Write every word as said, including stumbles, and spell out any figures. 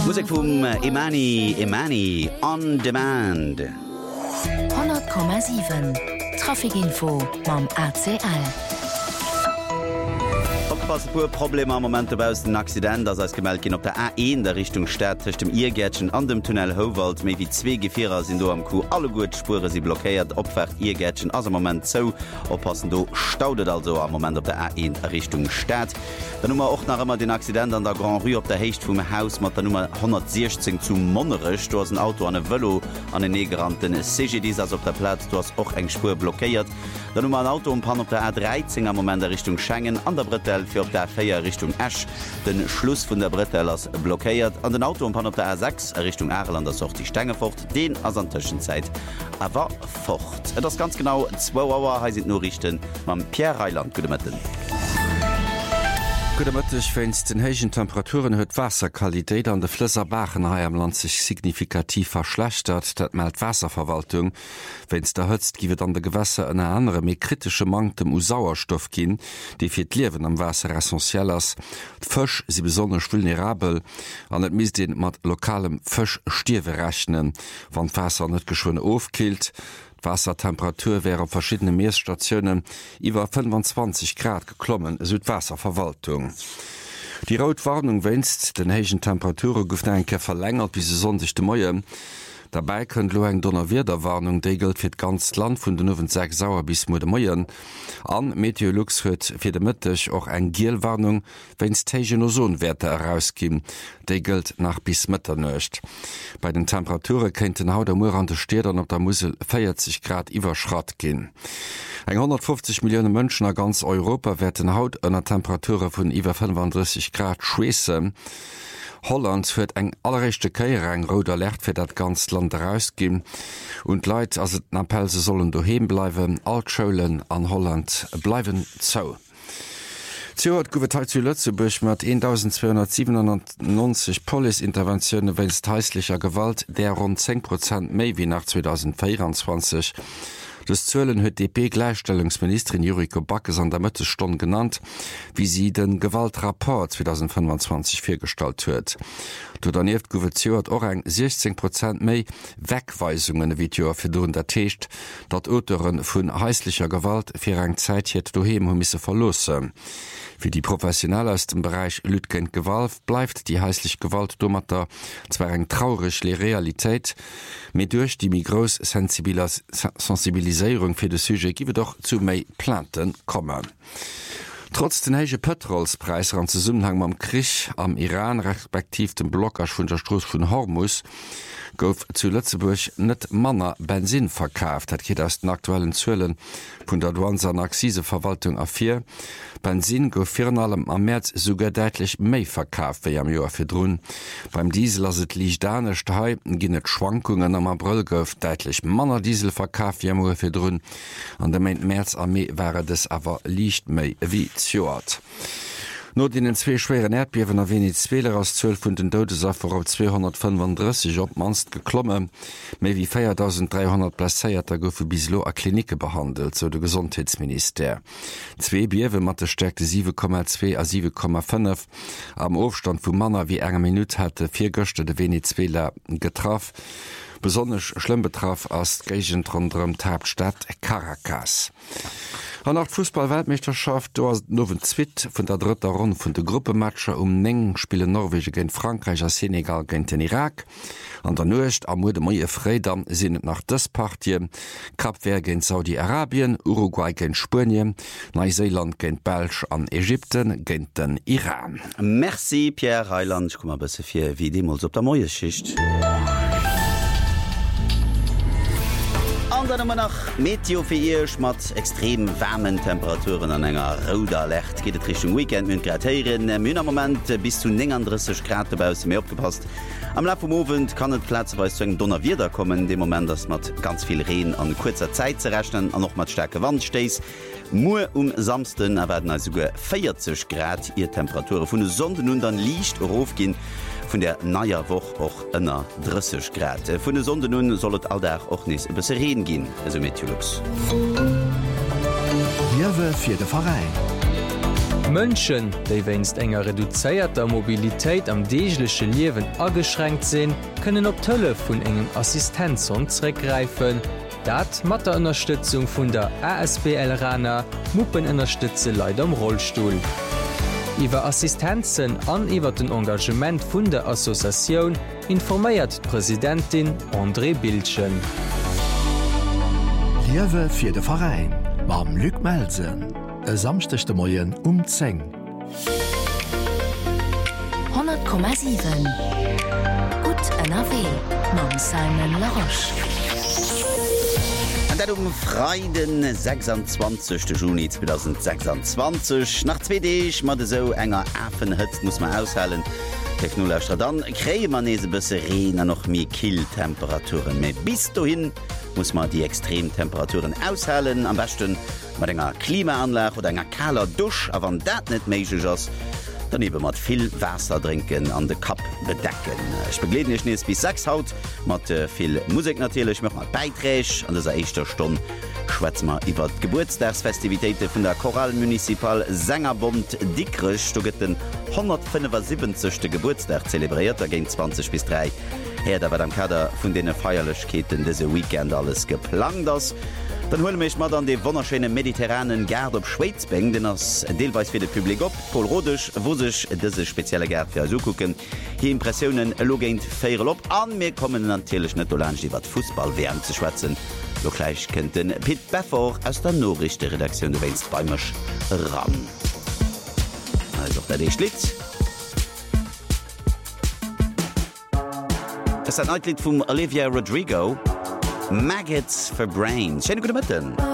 Musik vum Imani Imani on Demand. hundert Komma sieben Trafikinfo mam A C L. Pass pur Problem am moment aus den Accident, as als gemeldt gin op der A eins der Richtung Stadt trcht dem Irgätschen an dem Tunnel Howald méi wie zwee Gefierer sind do am Ku alle gut Spure sie blockéiert opwer Irgätschen as moment zo oppassen do staudet also am moment op der A eins der Richtung Stadt. Der Nummer och nach immer den Accident an der Grand Rue op der Hecht vum Haus mat der Nummer hundertsechzehn zu Monnerech, du hast ein Auto an e Velo an den negeranten C G D as op der Platz, du hast och eng Spur blockéiert. Der Nummer ein Auto um Pan op der A dreizehn am moment der Richtung Schengen an der Brettel fir op der Feier Richtung Esch den Schluss vun der Bretellers blockéiert an den Auto um Pan op der A sechs Richtung Erland der die Stänge fort den as an Tschenzeit awer fort. Et das ganz genau zwei Auer he sind nur richten mam Pierre Reiland Gudemetten. Gudemëttech wennns den héigen Temperaturen huet Wasserqualitéit an de Flësserbachen hai am Land sich signifikativ verschlechtert, dat meldt Wasserverwaltung. Wennns der hëtzt giwet an de Gewässer ënne andere méi kritische Mangtem u Sauerstoff ginn, déi fir d'Liewen am Wasser essentiell ass. D'Fësch si besonnech vulnerabel, an et mis den mat lokalem Fësch Stierwe rechnen, wann d'Wasser net geschwun ofkilt. Wassertemperatur wäre auf verschiedene Meeresstationen über fünfundzwanzig Grad geklommen, Südwasserverwaltung. Die Rotwarnung wennst den heißen Temperaturen guft einke verlängert bis sonnigchte Moie. Dabei könnt lo eng Donnerwederwarnung degelt fir ganz Land vun den nowen sechs Sauer bis Mo de Moien. An Meteorlux huet fir de Mëttech och eng Gielwarnung, wenns Tegen Ozonwerte herausgin, degelt nach bis Mëtter nøcht. Bei den Temperature kennt den Haut der Mo an de Städern op der Musel vierzig Grad iwwerschrat gin. Eg hundertfünfzig Millionen Mënschen a ganz Europa werden Haut ënner Temperature vun iwwer fünfunddreißig Grad schwese. Holland huet eng allerrechte Käier eng Rot Alert fir dat ganz Land herausgin und Leiit as et Appelse sollen doheem bleiwen, Altscholen an Holland bleiwen zo. Zo hat Gouvernement zu Lützeburg mat eintausendzweihundertsiebenundneunzig Police-Interventionen wenn's häuslicher Gewalt, der rund zehn Prozent méi wie nach zweitausendvierundzwanzig. Das Zölen huet D P-Gleichstellungsministerin Juriko Backes an der Mëttestunde genannt, wie sie den Gewaltrapport zweitausendfünfundzwanzig firstalt huet. Du daneft gouvernement och eng sechzehn Prozent méi Wegweisungen wie Joer fir du der Techt, dat Autoren vun häuslicher Gewalt fir eng Zeit het doheem hun misse verlosse. Für die Professionelle aus dem Bereich Lütgend Gewalt bleibt die häusliche Gewalt dummerter zwar eng traurige Realität, mit durch die migros Sensibilisierung für de Sujet giwe doch zu méi Planten kommen. Trotz den heige Petrolspreis an Zusammenhang am Krieg am Iran respektiv dem Blockage vun der Stroß vun Hormus gouf zu Lützeburg net Manner Benzin verkauft, hat geht aus den aktuellen Zöllen vun der Douanser Akziseverwaltung a vier. Benzin gouf fir allem am März sogar deutlich méi verkauft wie am Joer fir Drun. Beim Diesel as het liicht danecht hei ginnet Schwankungen am April gouf deutlich Manner Diesel verkauft wie am Joer fir Drun. An der Main März am Mai wäre des awer liicht méi wie Zjoat. No in den zwee schweren Erdbeben a Venezuela aus zwölf vun den Todesopfer auf zweihundertfünfunddreißig op Manst geklomme, méi wie viertausenddreihundert Plaéierter goufe bislo a Klinike behandelt, so de Gesundheitsminister. Zwee Biewe mat de Stärkte sieben Komma zwei a sieben Komma fünf am Aufstand vu Manner wie enger Minute hatte vier Göchte de Venezuela getraf. Besonders schlimm betraf as Gegent rondem Hauptstadt Caracas. An nach Fußball-Weltmeisterschaft do as nowen Zwitt vun der dritter Runde vun de Gruppematscher um Neng spiele Norwege gegen Frankreich a Senegal gegen den Irak. An der Nocht am Mo de Moie Freidam sinnet nach dës Partie, Kapver gegen Saudi-Arabien, Uruguay gegen Spurien, Neuseeland gegen Belsch an Ägypten gegen den Iran. Merci Pierre Reiland, ich komme bësse fir wie Demos op der Moie Schicht. Dann nach Meteofir mat extrem wärmen Temperaturen an enger Roder Lächt geht et Richtung Weekend mün Gratieren Münner moment bis zu neununddreißig Grad aus mir opgepasst. Am La vom Moment kann et Platzweis zu eng Donner wieder kommen, dem Moment dass mat ganz viel Regen an kurzer Zeit zu rechnen an noch mat stärke Wand stes. Mu um samsten erwerden als vierzig Grad ihr Temperatur vun de Sonde nun dann liicht ofgin. Von der naier Woch och ënner dreißig Grad. Von der Sonde nun sollt all der och nis bese reden gin, also Meteorlux. Jewe fir de Verein. Mënschen, déi wéinst enger reduzéierter Mobilitéit am deeglesche Liewen ageschränkt sinn, kënnen op Tëlle vun engem Assistenzhund zréckgreifen. Dat mat der Ënnerstützung vun der A S B L-Raner Muppenënnerstütze Leiit am Rollstuhl. Iwer Assistenzen an iwwer den Engagement vun der Assoziatioun informéiert d'Präsidentin André Bildchen. Liewe fir de Verein, mam Lück Melsen, e samstechte Moien umzeng. hundert Komma sieben Gut N R W mam Simon Laroche. Dat um Freiden sechsundzwanzigsten Juni zweitausendsechsundzwanzig nach zwei Deeg mat so enger Äfen hëtzt muss man aushalen. Technologie dann kree man ese bësse Reen an noch mi Killtemperaturen méi bis dohin muss man die Extremtemperaturen aushalen am besten mat enger Klimaanlage oder enger kaler Dusch, a wann dat net méigich ass. Daneben mat viel Wasser trinken an de Kap bedecken. Ich begleden ich nes bis sechs haut mat äh, viel Musik natürlich mach mal beiträg an der echter Stunde schwätz mal iwwer Geburtstagsfestivitäten vun der Choralmunicipal Sängerbund Dickrich du gett den hundertfünfundsiebzigsten Geburtstag zelebriert er gegen zwanzig bis drei her da war am Kader vun denen Feierlichkeiten diese Weekend alles geplant das. Dann hole mich mal an de wunderschöne mediterranen Gard op Schweizbeng, den ass Deelweis fir de Publikum op Paul Rodech wo sech dëse spezielle Gerd fir so gucken. Hi Impressionen logent féiere op an mir kommen antilech net Olange iwwer Fußball wärm ze schwätzen. So gleich kennt den Pit Beffer aus der Norrichte Redaktion du west beimech ran. Also der de schlit. Das ist ein Lied vum Olivia Rodrigo. Maggots for Brains. Schöne gute Mitten.